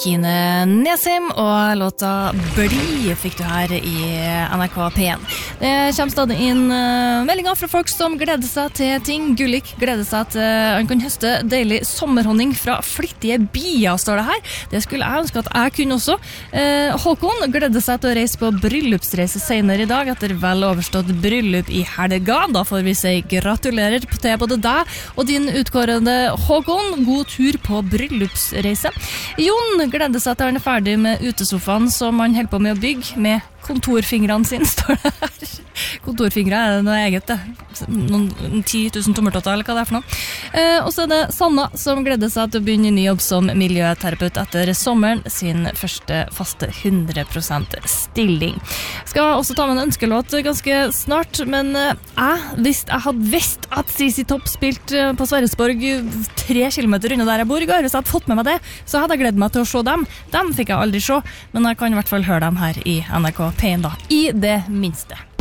Kine Nesim, og låta Bli fikk du her i NRK P1. Det kommer stadig inn meldinger fra folk som gleder seg til ting. Gullik gleder seg til han kan høste deilig sommerhonning fra flittige bier, står det her. Det skulle jeg ønske at jeg kunne også. Håkon gleder seg til å reise på bryllupsreise senere i dag, etter vel overstått bryllup i helga. Da får vi si gratulerer til både deg og din utkårende Håkon. God tur på bryllupsreise. Jon gleder seg til han er ferdig med utesofaen som han holder på med å bygge med kontorfingrene sine, står det her. Kontorfingre er det noe eget, det. Noen 10 000 tommeltotter, eller hva det er for noe. Og så er det Sanna som gleder seg til å begynne ny jobb som miljøterapeut etter sommeren, sin første faste 100% stilling. Skal også ta med en ønskelåt ganske snart, men hvis jeg hadde visst at CC Topp spilte på Sverresborg 3 kilometer unna der jeg bor i går, hvis jeg hadde fått med meg det, så hadde jeg gledet meg til å se dem. Dem fikk jeg aldri se, men jeg kan i hvert fall høre dem her i NRK P1 da, i det minste.